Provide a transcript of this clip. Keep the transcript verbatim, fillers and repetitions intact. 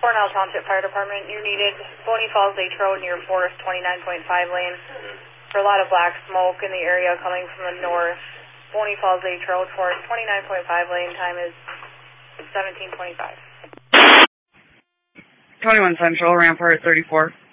Cornell Township Fire Department, you're needed. Boney Falls Lake Road near Forest, twenty-nine point five lane. For a lot of black smoke in the area coming from the north. Boney Falls Lake Road, Forest, twenty-nine point five lane. Time is seventeen twenty-five. twenty-one Central, Rampart thirty-four.